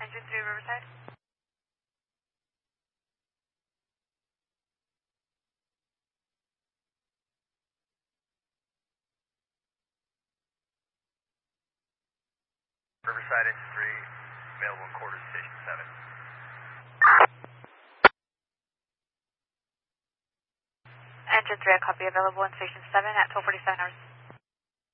Engine 3 Riverside. Riverside Engine 3, available in quarters Station 7. Engine 3, I copy, available in Station 7 at 12:47 hours.